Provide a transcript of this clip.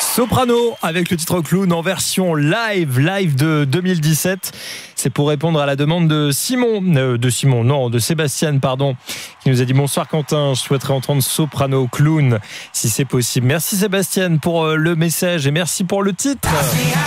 Soprano avec le titre Clown en version live de 2017. C'est pour répondre à la demande de Sébastien, qui nous a dit bonsoir Quentin, je souhaiterais entendre Soprano Clown si c'est possible. Merci Sébastien pour le message et merci pour le titre.